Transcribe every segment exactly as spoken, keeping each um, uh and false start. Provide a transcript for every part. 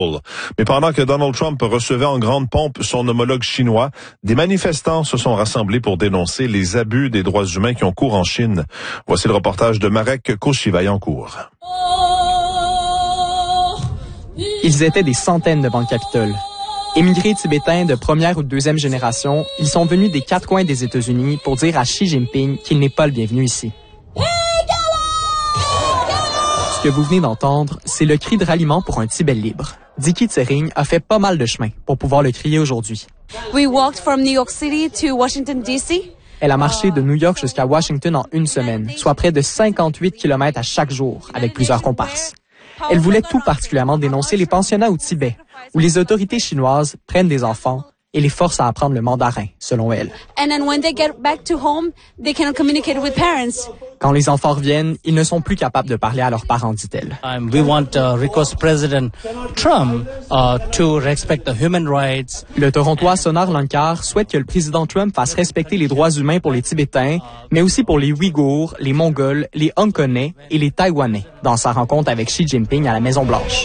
Mais pendant que Donald Trump recevait en grande pompe son homologue chinois, des manifestants se sont rassemblés pour dénoncer les abus des droits humains qui ont cours en Chine. Voici le reportage de Marek Cauchy-Vaillancourt. Ils étaient des centaines devant le Capitole. Émigrés tibétains de première ou de deuxième génération, ils sont venus des quatre coins des États-Unis pour dire à Xi Jinping qu'il n'est pas le bienvenu ici. Ce que vous venez d'entendre, c'est le cri de ralliement pour un Tibet libre. Dicky Tsering a fait pas mal de chemin pour pouvoir le crier aujourd'hui. We walked from New York City to Washington, D C Elle a marché de New York jusqu'à Washington en une semaine, soit près de cinquante-huit kilomètres à chaque jour, avec plusieurs comparses. Elle voulait tout particulièrement dénoncer les pensionnats au Tibet, où les autorités chinoises prennent des enfants et les forcent à apprendre le mandarin, selon elle. And then when they get back to home, they cannot communicate with parents. Quand les enfants reviennent, ils ne sont plus capables de parler à leurs parents, dit-elle. Um, we want to request President Trump uh, to respect the human rights. Le Torontois Sonar Lankar souhaite que le président Trump fasse respecter les droits humains pour les Tibétains, mais aussi pour les Ouïghours, les Mongols, les Hongkonnais et les Taïwanais, dans sa rencontre avec Xi Jinping à la Maison-Blanche.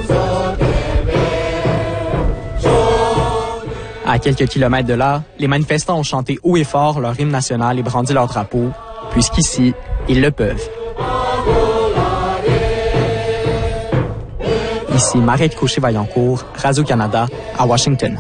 À quelques kilomètres de là, les manifestants ont chanté haut et fort leur hymne national et brandi leur drapeau, puisqu'ici, ils le peuvent. Ici Marek Cauchy-Vaillancourt, Radio-Canada, à Washington.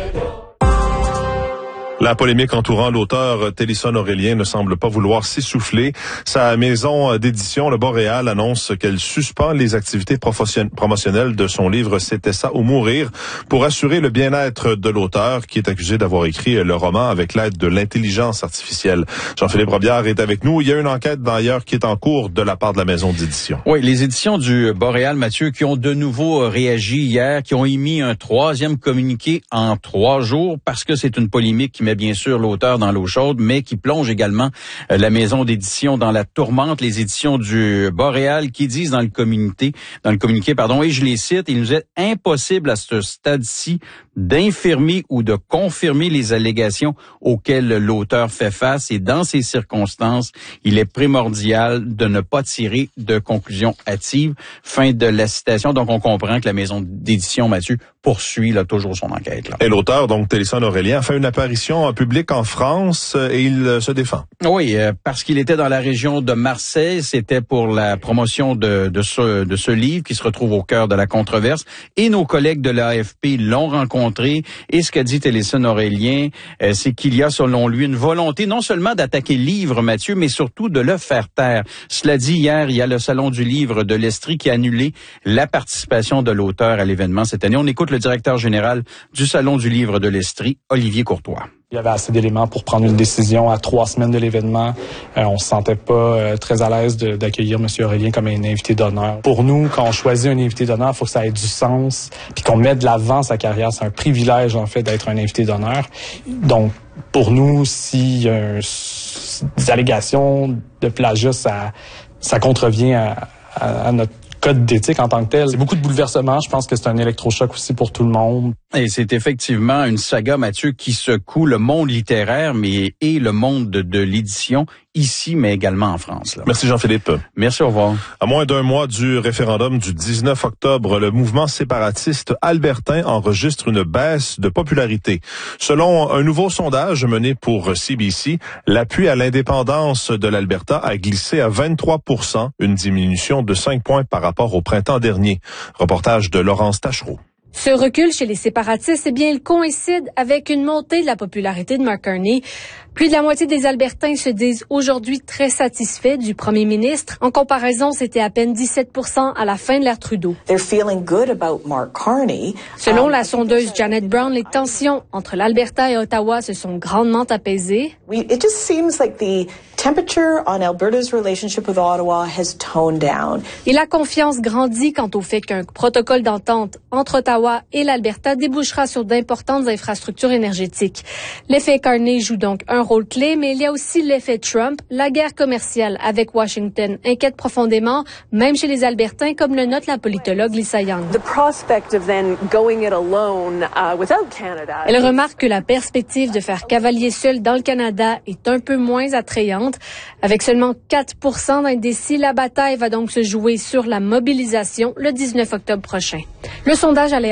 La polémique entourant l'auteur Télésphone Aurélien ne semble pas vouloir s'essouffler. Sa maison d'édition, le Boréal, annonce qu'elle suspend les activités promotionnelles de son livre « C'était ça ou mourir » pour assurer le bien-être de l'auteur qui est accusé d'avoir écrit le roman avec l'aide de l'intelligence artificielle. Jean-Philippe Robillard est avec nous. Il y a une enquête d'ailleurs qui est en cours de la part de la maison d'édition. Oui, les éditions du Boréal, Mathieu, qui ont de nouveau réagi hier, qui ont émis un troisième communiqué en trois jours parce que c'est une polémique qui met bien sûr l'auteur dans l'eau chaude, mais qui plonge également euh, la maison d'édition dans la tourmente. Les éditions du Boréal qui disent dans le communiqué, dans le communiqué, pardon, et je les cite, il nous est impossible à ce stade-ci d'infirmer ou de confirmer les allégations auxquelles l'auteur fait face et dans ces circonstances, il est primordial de ne pas tirer de conclusions hâtives. Fin de la citation. Donc, on comprend que la maison d'édition, Mathieu, poursuit là, toujours son enquête. Là. Et l'auteur, donc Télésphone Aurélien, a fait une apparition publique en France et il euh, se défend. Oui, euh, parce qu'il était dans la région de Marseille. C'était pour la promotion de, de, ce, de ce livre qui se retrouve au cœur de la controverse. Et nos collègues de l'A F P l'ont rencontré. Et ce qu'a dit Télésphone Aurélien, euh, c'est qu'il y a, selon lui, une volonté non seulement d'attaquer le livre, Mathieu, mais surtout de le faire taire. Cela dit, hier, il y a le Salon du livre de l'Estrie qui a annulé la participation de l'auteur à l'événement cette année. On écoute le directeur général du Salon du livre de l'Estrie, Olivier Courtois. Il y avait assez d'éléments pour prendre une décision à trois semaines de l'événement. Euh, on se sentait pas euh, très à l'aise de, d'accueillir M. Aurélien comme un invité d'honneur. Pour nous, quand on choisit un invité d'honneur, il faut que ça ait du sens, puis qu'on mette de l'avant sa carrière. C'est un privilège, en fait, d'être un invité d'honneur. Donc, pour nous, s'il y a un, des allégations de plagiat, ça, ça contrevient à, à, à notre code d'éthique en tant que tel. C'est beaucoup de bouleversements. Je pense que c'est un électrochoc aussi pour tout le monde. Et c'est effectivement une saga, Mathieu, qui secoue le monde littéraire, mais et le monde de, de l'édition ici, mais également en France. Là. Merci Jean-Philippe. Merci, au revoir. À moins d'un mois du référendum du dix-neuf octobre, le mouvement séparatiste albertain enregistre une baisse de popularité. Selon un nouveau sondage mené pour C B C, l'appui à l'indépendance de l'Alberta a glissé à vingt-trois pour cent, une diminution de cinq points par rapport au printemps dernier. Reportage de Laurence Tachereau. Ce recul chez les séparatistes, eh bien, il coïncide avec une montée de la popularité de Mark Carney. Plus de la moitié des Albertains se disent aujourd'hui très satisfaits du premier ministre. En comparaison, c'était à peine dix-sept pour cent à la fin de l'ère Trudeau. They're feeling good about Mark Carney. Selon la sondeuse Janet Brown, les tensions entre l'Alberta et Ottawa se sont grandement apaisées. We, it just seems like the temperature on Alberta's relationship with Ottawa has toned down. Et la confiance grandit quant au fait qu'un protocole d'entente entre Ottawa et l'Alberta débouchera sur d'importantes infrastructures énergétiques. L'effet Carney joue donc un rôle clé, mais il y a aussi l'effet Trump. La guerre commerciale avec Washington inquiète profondément, même chez les Albertains, comme le note la politologue Lisa Young. The prospect of then going it alone uh, without Canada. Elle remarque que la perspective de faire cavalier seul dans le Canada est un peu moins attrayante. Avec seulement quatre pour cent d'indécis, la bataille va donc se jouer sur la mobilisation le dix-neuf octobre prochain. Le sondage allait